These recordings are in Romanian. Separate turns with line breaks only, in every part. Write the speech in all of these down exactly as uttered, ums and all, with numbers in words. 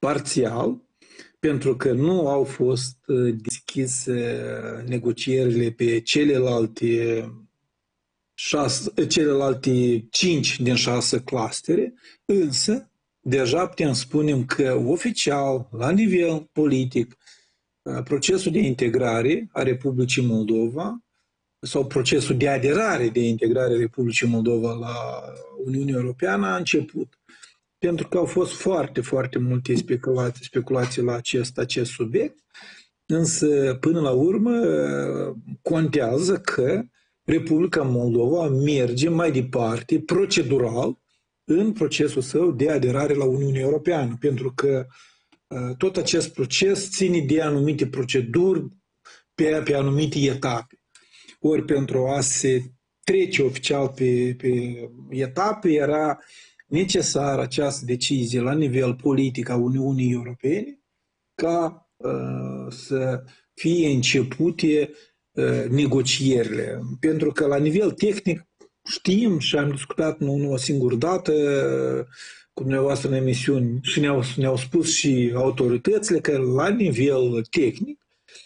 parțial, pentru că nu au fost deschise negocierile pe celelalte șase, celelalte cinci din șase clustere, însă deja putem spune că oficial, la nivel politic, procesul de integrare a Republicii Moldova sau procesul de aderare, de integrare a Republicii Moldova la Uniunea Europeană a început. Pentru că au fost foarte, foarte multe speculații, speculații la acest, acest subiect, însă până la urmă contează că Republica Moldova merge mai departe, procedural, în procesul său de aderare la Uniunea Europeană, pentru că tot acest proces ține de anumite proceduri pe, pe anumite etape. Ori pentru a se trece oficial pe, pe etape era necesară această decizie la nivel politic a Uniunii Europene ca uh, să fie începute uh, negocierile. Pentru că la nivel tehnic știm și am discutat nu o singură dată cu dumneavoastră în emisiuni și ne-au, ne-au spus și autoritățile că la nivel tehnic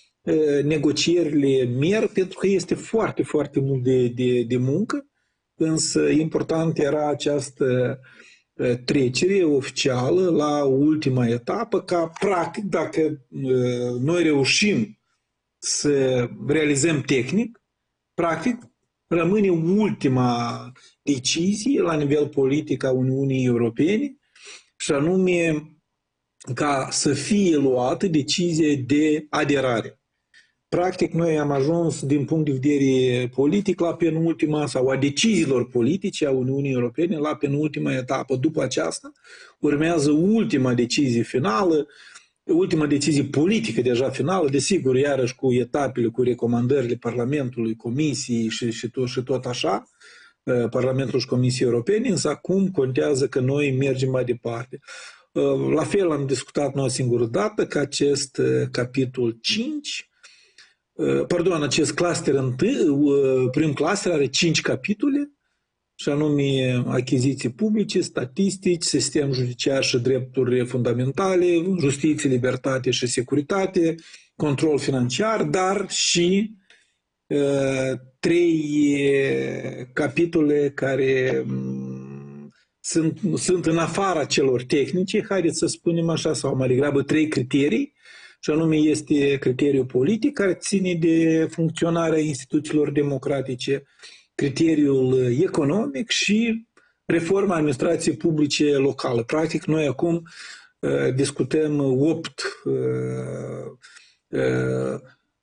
negocierile merg pentru că este foarte, foarte mult de, de, de muncă, însă important era această trecere oficială la ultima etapă ca practic dacă noi reușim să realizăm tehnic, practic rămâne ultima decizie la nivel politic a Uniunii Europene și anume ca să fie luată decizie de aderare. Practic, noi am ajuns din punct de vedere politic la penultima sau a deciziilor politice a Uniunii Europene la penultima etapă. După aceasta urmează ultima decizie finală, ultima decizie politică deja finală, desigur, iarăși cu etapele, cu recomandările Parlamentului, Comisiei și, și, tot, și tot așa, Parlamentul și Comisiei Europene, însă acum contează că noi mergem mai departe. La fel am discutat noi o singură dată că acest capitol cinci, pardon, acest cluster întâi, prim cluster are cinci capitole, și anume achiziții publice, statistici, sistem judiciar și drepturi fundamentale, justiție, libertate și securitate, control financiar, dar și uh, trei capitole care um, sunt, sunt în afara celor tehnice, haideți să spunem așa, sau mai degrabă trei criterii, și anume este criteriul politic care ține de funcționarea instituțiilor democratice, criteriul economic și reforma administrației publice locale. Practic, noi acum uh, discutăm opt, uh, uh,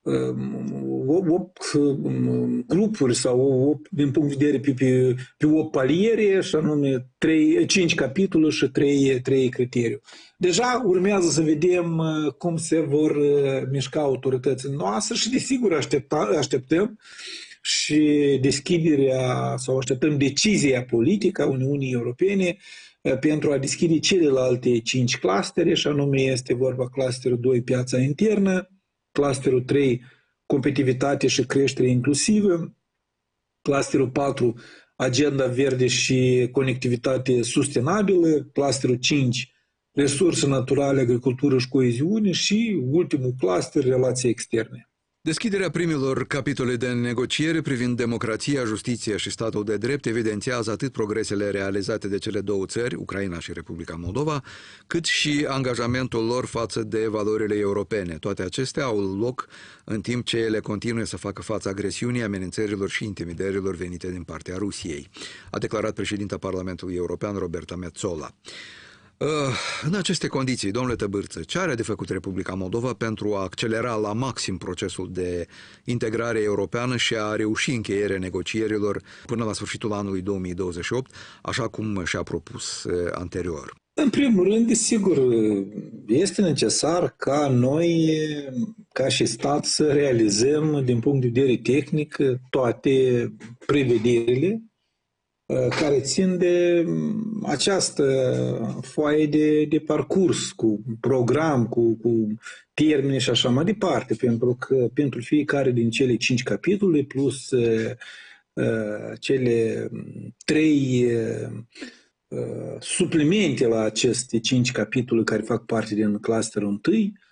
opt grupuri sau opt, din punct de vedere pe, pe, pe opt paliere, și anume trei, cinci capitole și trei, trei criterii. Deja urmează să vedem cum se vor mișca autoritățile noastre și desigur aștepta, așteptăm și deschiderea sau așteptăm decizia politică a Uniunii Europene pentru a deschide celelalte cinci clustere, și anume este vorba clusterul doi, piața internă, clusterul trei, competitivitate și creștere inclusivă, clusterul patru, agenda verde și conectivitate sustenabilă, clusterul cinci, resurse naturale, agricultură și coeziune și ultimul cluster, relații externe.
Deschiderea primilor capitole de negociere privind democrația, justiția și statul de drept evidențiază atât progresele realizate de cele două țări, Ucraina și Republica Moldova, cât și angajamentul lor față de valorile europene. Toate acestea au loc în timp ce ele continuă să facă față agresiunii, amenințărilor și intimidărilor venite din partea Rusiei, a declarat președinta Parlamentului European Roberta Metsola. În aceste condiții, domnule Tăbârță, ce are de făcut Republica Moldova pentru a accelera la maxim procesul de integrare europeană și a reuși încheierea negocierilor până la sfârșitul anului două mii douăzeci și opt, așa cum și-a propus anterior?
În primul rând, desigur, este necesar ca noi, ca și stat, să realizăm din punct de vedere tehnic toate prevederile care țin de această foaie de, de parcurs, cu program, cu, cu termene și așa mai departe, pentru că pentru fiecare din cele cinci capitole, plus uh, cele trei suplimente la aceste cinci capitole care fac parte din clusterul întâi,